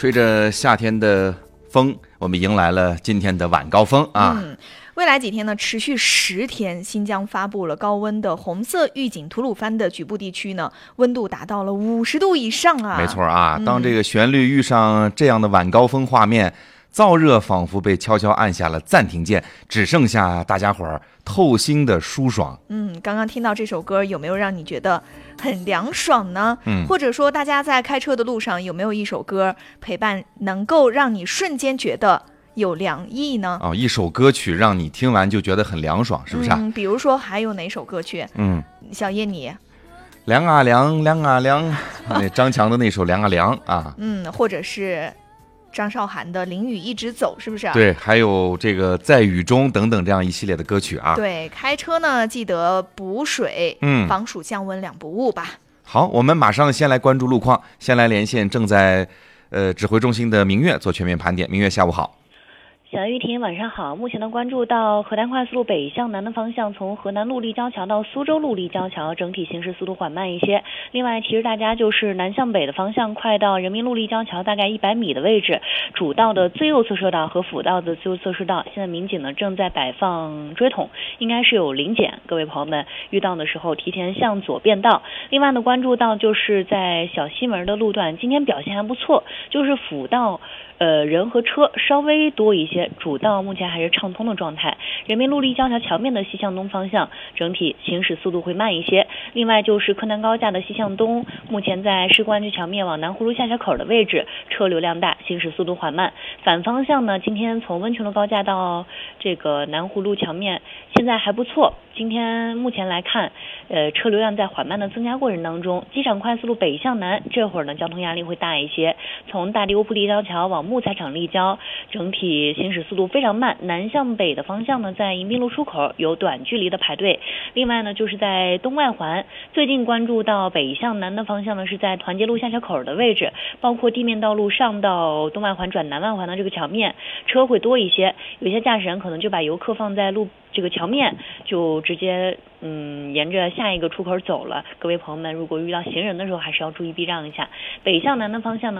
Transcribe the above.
吹着夏天的风，我们迎来了今天的晚高峰啊。 未来几天呢，持续10天，新疆发布了高温的红色预警，吐鲁番的局部地区呢，温度达到了50度以上啊。 没错啊，当这个旋律遇上这样的晚高峰画面，燥热仿佛被悄悄按下了暂停键，只剩下大家伙儿透心的舒爽。 刚刚听到这首歌，有没有让你觉得很凉爽呢？或者说大家在开车的路上有没有一首歌陪伴，能够让你瞬间觉得有凉意呢？ 一首歌曲让你听完就觉得很凉爽，是不是啊？ 比如说还有哪首歌曲？小叶你凉啊凉，凉啊凉，那张强的那首凉啊凉啊。 或者是张韶涵的淋雨一直走，是不是？ 对，还有这个在雨中等等这样一系列的歌曲啊。 对，开车呢记得补水，防暑降温两不误吧。 好，我们马上先来关注路况，先来连线正在指挥中心的明月做全面盘点。明月下午好。 小玉婷晚上好，目前的关注到河南快速路北向南的方向，从河南陆立交桥到苏州陆立交桥，整体行驶速度缓慢一些。另外提示大家，就是南向北的方向，快到人民陆立交桥大概100米的位置，主道的最右侧车道和辅道的最右侧车道，现在民警呢正在摆放追筒，应该是有临检，各位朋友们遇到的时候提前向左变道。另外呢关注到就是在小西门的路段，今天表现还不错，就是辅道人和车稍微多一些，主道目前还是畅通的状态。人民陆立交桥桥面的西向东方向，整体行驶速度会慢一些。另外就是柯南高架的西向东，目前在市公安局桥面往南湖路下桥口的位置，车流量大，行驶速度缓慢。反方向呢，今天从温泉路高架到这个南湖路桥面，现在还不错。今天目前来看，车流量在缓慢的增加过程当中，机场快速路北向南，这会儿呢交通压力会大一些。从大地乌普立交桥往木材厂立交，整体行驶速度非常慢。南向北的方向呢，在迎宾路出口有短距离的排队。另外呢，就是在东外环，最近关注到北向南的方向呢，是在团结路下桥口的位置，包括地面道路上到东外环转南外环的这个桥面，车会多一些。有些驾驶人可能就把游客放在这个桥面，就直接沿着下一个出口走了。各位朋友们，如果遇到行人的时候，还是要注意避让一下。北向南的方向呢，